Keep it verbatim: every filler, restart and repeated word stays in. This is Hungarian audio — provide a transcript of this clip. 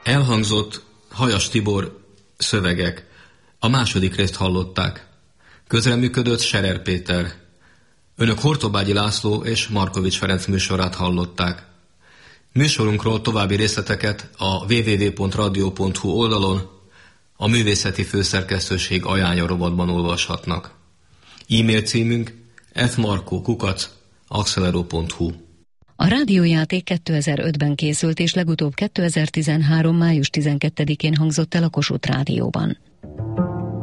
Elhangzott Hajas Tibor szövegek. A második részt hallották. Közreműködött Scherer Péter. Önök Hortobágyi László és Markovics Ferenc műsorát hallották. Műsorunkról további részleteket a double-u double-u double-u pont radio pont hu oldalon, a művészeti főszerkesztőség ajánlja rovatban olvashatnak. E-mail címünk f markó kukac axelero pont hu. A rádiójáték kétezer-ötben készült és legutóbb kétezer-tizenhárom. május tizenkettedikén hangzott el a Kossuth Rádióban.